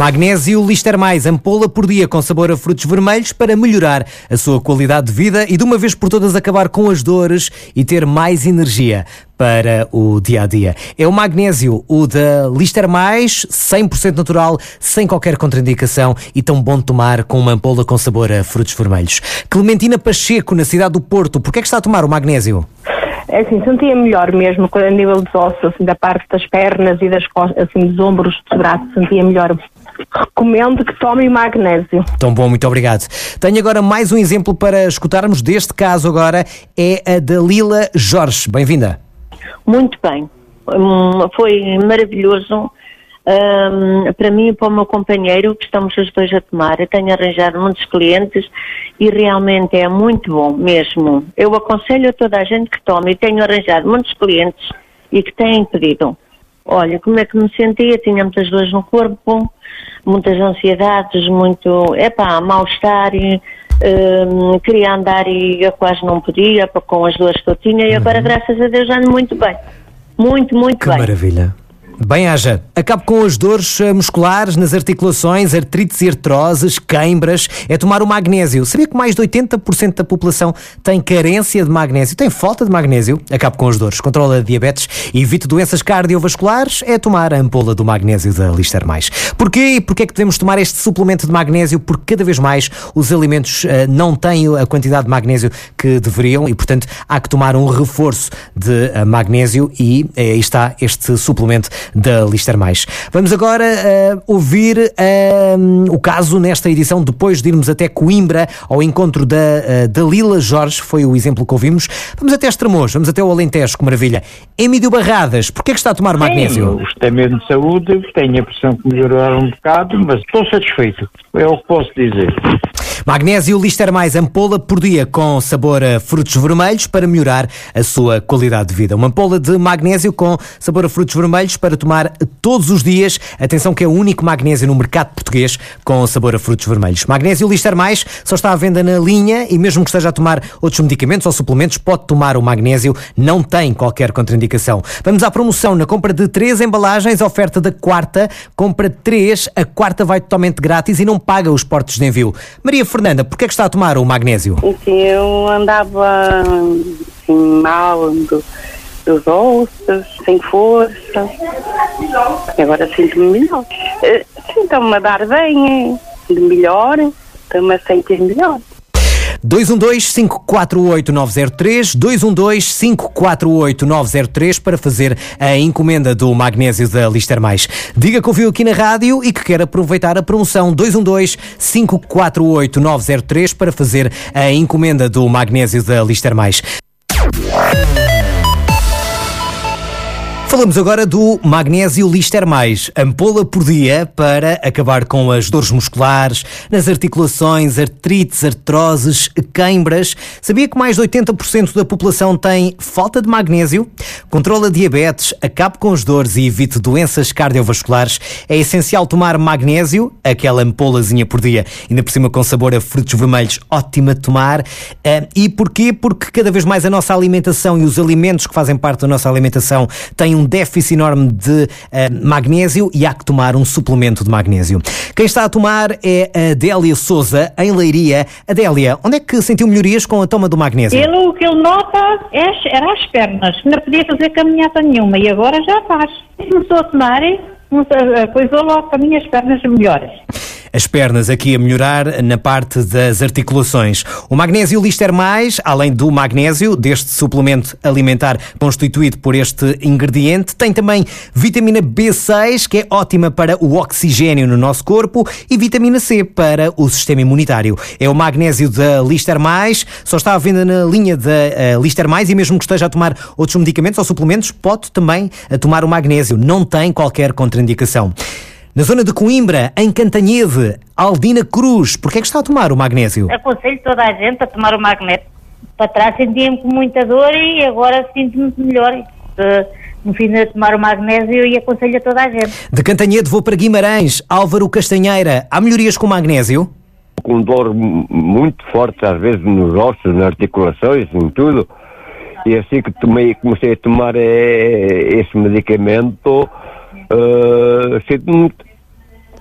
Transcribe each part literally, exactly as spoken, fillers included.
Magnésio Lister Mais, ampola por dia com sabor a frutos vermelhos para melhorar a sua qualidade de vida e de uma vez por todas acabar com as dores e ter mais energia para o dia-a-dia. É o magnésio, o da Lister Mais, cem por cento natural, sem qualquer contraindicação e tão bom de tomar com uma ampola com sabor a frutos vermelhos. Clementina Pacheco, na cidade do Porto, porquê é que está a tomar o magnésio? É assim, sentia melhor mesmo a nível dos ossos, assim, da parte das pernas e das costas, assim, dos ombros, dos braços, sentia melhor. Recomendo que tome magnésio. Tão bom, muito obrigado. Tenho agora mais um exemplo para escutarmos. Deste caso agora é a Dalila Jorge. Bem-vinda. Muito bem. Um, foi maravilhoso. Um, para mim e para o meu companheiro, que estamos os dois a tomar. Eu tenho arranjado muitos clientes e realmente é muito bom mesmo. Eu aconselho a toda a gente que tome e tenho arranjado muitos clientes e que têm pedido. Olha, como é que me sentia? Tinha muitas dores no corpo, muitas ansiedades, muito, epá, mal-estar, e, um, queria andar e eu quase não podia com as dores que eu tinha e agora, uhum. graças a Deus, ando muito bem. Muito, muito que bem. Que maravilha. Bem-haja. Acabe com as dores musculares nas articulações, artrites e artroses, queimbras. É tomar o magnésio. Sabia que mais de oitenta por cento da população tem carência de magnésio? Tem falta de magnésio? Acabe com as dores, controla a diabetes e evite doenças cardiovasculares. É tomar a ampola do magnésio da Lister Mais. Porquê? Porquê é que devemos tomar este suplemento de magnésio? Porque cada vez mais os alimentos uh, não têm a quantidade de magnésio que deveriam e, portanto, há que tomar um reforço de uh, magnésio e uh, aí está este suplemento da Lister Mais. Vamos agora uh, ouvir uh, o caso nesta edição, depois de irmos até Coimbra, ao encontro da uh, Dalila Jorge, foi o exemplo que ouvimos. Vamos até Estremoz, vamos até o Alentejo, que maravilha. Emílio Barradas, porquê é que está a tomar magnésio? Gostei mesmo de saúde, tenho a pressão que melhorar um bocado, mas estou satisfeito, é o que posso dizer. Magnésio Lister Mais, ampola por dia com sabor a frutos vermelhos para melhorar a sua qualidade de vida. Uma ampola de magnésio com sabor a frutos vermelhos para tomar todos os dias. Atenção que é o único magnésio no mercado português com sabor a frutos vermelhos. Magnésio Lister Mais só está à venda na linha e mesmo que esteja a tomar outros medicamentos ou suplementos, pode tomar o magnésio, não tem qualquer contraindicação. Vamos à promoção. Na compra de três embalagens, a oferta da quarta, compra três, a quarta vai totalmente grátis e não paga os portos de envio. Maria Fernanda, porquê é que está a tomar o magnésio? Sim, eu andava assim, mal do, dos ossos, sem força. Agora sinto-me melhor. Sinto-me a dar bem, de melhor, estou-me a sentir melhor. dois um dois, cinco quatro oito, nove zero três, dois um dois, cinco quatro oito, nove zero três para fazer a encomenda do magnésio da Lister Mais. Diga que ouviu aqui na rádio e que quer aproveitar a promoção dois um dois, cinco quatro oito, nove zero três para fazer a encomenda do magnésio da Lister Mais. Falamos agora do magnésio Lister Mais, ampola por dia para acabar com as dores musculares, nas articulações, artrites, artroses, queimbras. Sabia que mais de oitenta por cento da população tem falta de magnésio? Controla diabetes, acabe com as dores e evite doenças cardiovasculares. É essencial tomar magnésio, aquela ampolazinha por dia, ainda por cima com sabor a frutos vermelhos, ótima de tomar. E porquê? Porque cada vez mais a nossa alimentação e os alimentos que fazem parte da nossa alimentação têm um um déficit enorme de uh, magnésio e há que tomar um suplemento de magnésio. Quem está a tomar é a Adélia Souza, em Leiria. Adélia, onde é que sentiu melhorias com a toma do magnésio? Ele, o que ele nota é, era as pernas. Não podia fazer caminhada nenhuma e agora já faz. Começou a tomar e coisou logo para mim as pernas melhores. As pernas aqui a melhorar na parte das articulações. O magnésio Lister Mais, além do magnésio, deste suplemento alimentar constituído por este ingrediente, tem também vitamina B seis, que é ótima para o oxigênio no nosso corpo, e vitamina C para o sistema imunitário. É o magnésio da Lister Mais, só está à venda na linha da uh, Lister Mais e mesmo que esteja a tomar outros medicamentos ou suplementos, pode também uh, tomar o magnésio. Não tem qualquer contraindicação. Na zona de Coimbra, em Cantanhede, Aldina Cruz, porquê é que está a tomar o magnésio? Aconselho toda a gente a tomar o magnésio. Para trás sentia-me com muita dor e agora sinto-me melhor. No fim de tomar o magnésio e aconselho a toda a gente. De Cantanhede vou para Guimarães, Álvaro Castanheira. Há melhorias com o magnésio? Com dor muito forte, às vezes nos ossos, nas articulações, em tudo. E assim que tomei, comecei a tomar é, esse medicamento, Uh, sinto-me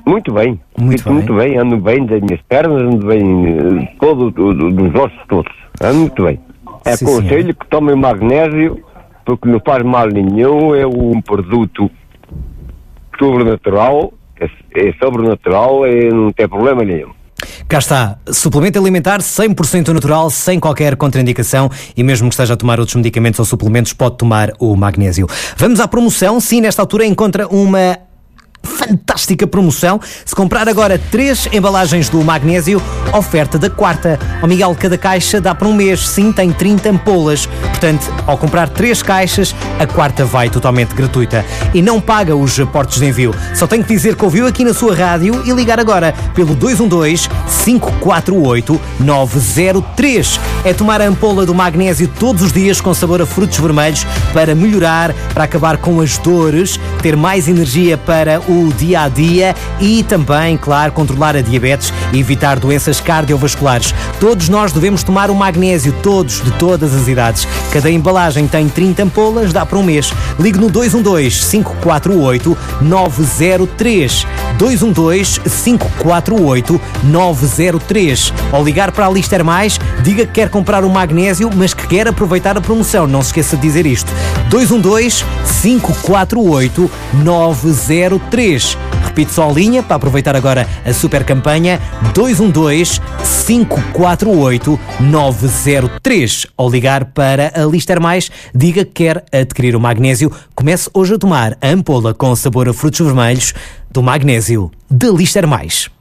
Muito bem. Muito bem. Muito bem. Ando bem das minhas pernas, ando bem todo, todo, dos ossos todos. Ando muito bem. É Sim, aconselho senhor. que tomem magnésio, porque não faz mal nenhum, é um produto sobrenatural, é, é sobrenatural e não tem problema nenhum. Cá está, suplemento alimentar cem por cento natural, sem qualquer contraindicação, e mesmo que esteja a tomar outros medicamentos ou suplementos, pode tomar o magnésio. Vamos à promoção. Sim, nesta altura encontra uma fantástica promoção. Se comprar agora três embalagens do magnésio, oferta da quarta. Ó Miguel, cada caixa dá para um mês. Sim, tem trinta ampolas. Portanto, ao comprar três caixas, a quarta vai totalmente gratuita. E não paga os portos de envio. Só tem que dizer que ouviu aqui na sua rádio e ligar agora pelo dois um dois, cinco quatro oito, nove zero três. É tomar a ampola do magnésio todos os dias com sabor a frutos vermelhos para melhorar, para acabar com as dores, ter mais energia para o dia-a-dia e também, claro, controlar a diabetes e evitar doenças cardiovasculares. Todos nós devemos tomar o magnésio, todos, de todas as idades. Cada embalagem tem trinta ampolas, dá para um mês. Ligue no dois um dois, cinco quatro oito, nove zero três. dois um dois, cinco quatro oito, nove zero três. Ao ligar para a Lister Mais, diga que quer comprar o magnésio, mas que quer aproveitar a promoção. Não se esqueça de dizer isto. dois um dois, cinco quatro oito, nove zero três. Repito só a linha para aproveitar agora a super campanha: dois um dois, cinco quatro oito, nove zero três. Ao ligar para a Lister Mais, diga que quer adquirir o magnésio. Comece hoje a tomar a ampola com sabor a frutos vermelhos do magnésio da Lister Mais.